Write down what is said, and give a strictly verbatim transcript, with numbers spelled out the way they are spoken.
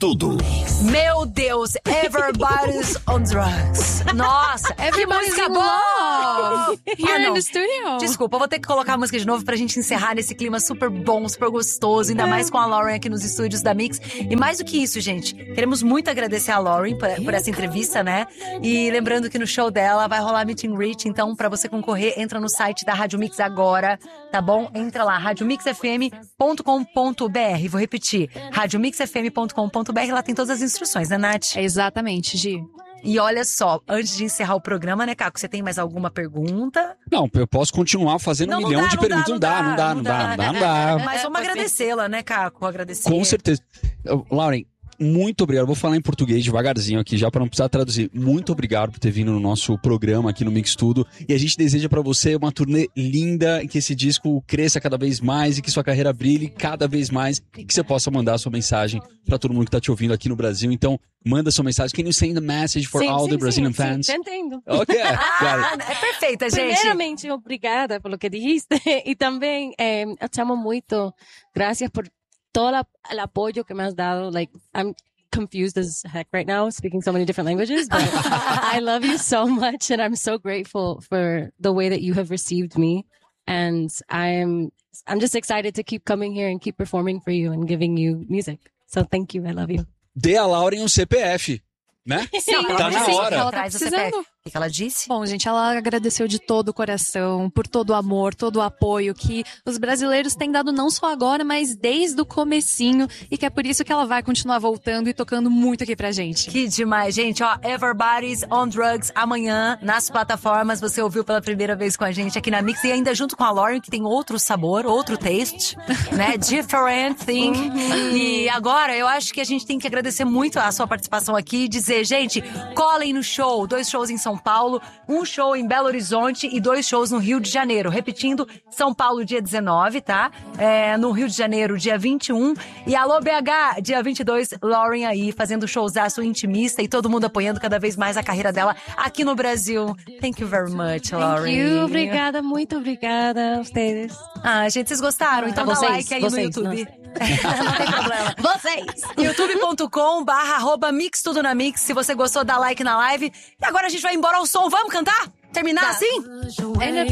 Tudo. Meu Deus, Everybody's on Drugs. Nossa, Everybody's que música in boa! love. Here Ah, in não. the studio. Desculpa, eu vou ter que colocar a música de novo pra gente encerrar nesse clima super bom, super gostoso, ainda mais com a Lauren aqui nos estúdios da Mix. E mais do que isso, gente, queremos muito agradecer a Lauren por, por essa entrevista, né? E lembrando que no show dela vai rolar meet and greet, então pra você concorrer, entra no site da Rádio Mix agora, tá bom? Entra lá, rádio mix f m ponto com ponto b r. Vou repetir, rádio mix f m ponto com ponto b r, lá tem todas as instruções, né, Nath? É exatamente, Gi. E olha só, antes de encerrar o programa, né, Caco, você tem mais alguma pergunta? Não, eu posso continuar fazendo Não, um não milhão dá, de não perguntas. dá, Não dá, não dá, não dá, não dá, não dá. Mas vamos agradecê-la, né, Caco? Agradecer. Com certeza. Eu- Lauren, muito obrigado. Vou falar em português devagarzinho aqui, já para não precisar traduzir. Muito obrigado por ter vindo no nosso programa aqui no Mix Tudo. E a gente deseja para você uma turnê linda, que esse disco cresça cada vez mais e que sua carreira brilhe cada vez mais e que você possa mandar a sua mensagem para todo mundo que tá te ouvindo aqui no Brasil. Então, manda sua mensagem. Can you send a message for Sim, all sim, the Brazilian sim, fans? Sim, te entendo. Ok, got Ah, it. é perfeita, gente. Primeiramente, obrigada pelo que dijiste. E também, eh, eu te amo muito. Gracias por todo o apoio que me has dado. Like, I'm confused as heck right now, speaking so many different languages, but I love you so much, and I'm so grateful for the way that you have received me. And I'm, I'm just excited to keep coming here and keep performing for you and giving you music. So thank you. I love you. Dê a Lauren um C P F, né? Não, pelo Tá amor na de Deus, hora. Ela tá traz o C P precisando. F. O que ela disse? Bom, gente, ela agradeceu de todo o coração, por todo o amor, todo o apoio que os brasileiros têm dado não só agora, mas desde o comecinho, e que é por isso que ela vai continuar voltando e tocando muito aqui pra gente. Que demais, gente. Ó, Everybody's on Drugs amanhã nas plataformas. Você ouviu pela primeira vez com a gente aqui na Mix e ainda junto com a Lauren, que tem outro sabor, outro taste, né? Different thing. E agora eu acho que a gente tem que agradecer muito a sua participação aqui e dizer, gente, colhem no show. Dois shows em São Paulo, um show em Belo Horizonte e dois shows no Rio de Janeiro. Repetindo, São Paulo dia dezenove, tá? É, no Rio de Janeiro dia vinte e um. E alô B H, dia vinte e dois, Lauren aí fazendo showzaço intimista e todo mundo apoiando cada vez mais a carreira dela aqui no Brasil. Thank you very much, Lauren. Thank you. Obrigada, muito obrigada a vocês. Ah, gente, vocês gostaram? Então Ah, dá vocês, like aí vocês, no YouTube. Não tem problema. Vocês! youtube ponto com barra arroba mix tudo na mix. Se você gostou, dá like na live. E agora a gente vai embora ao som. Vamos cantar? Terminar assim? Ainda